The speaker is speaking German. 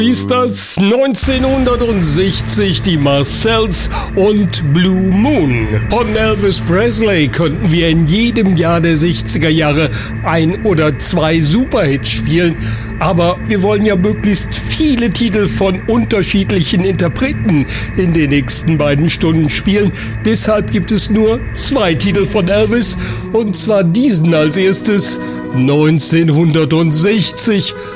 Ist das 1960 die Marcells und Blue Moon. Von Elvis Presley könnten wir in jedem Jahr der 60er Jahre 1 oder 2 Superhits spielen, aber wir wollen ja möglichst viele Titel von unterschiedlichen Interpreten in den nächsten beiden Stunden spielen. Deshalb gibt es nur 2 Titel von Elvis, und zwar diesen als erstes: 1960